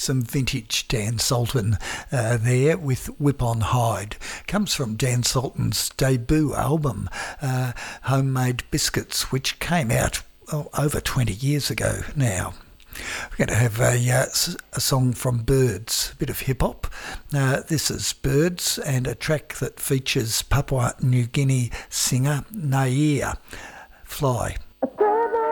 some vintage Dan Sultan there with Whip on Hide. Comes from Dan Sultan's debut album, Homemade Biscuits, which came out over 20 years ago now. We're going to have a song from Birds, a bit of hip-hop. This is Birds, and a track that features Papua New Guinea singer Nair, Fly.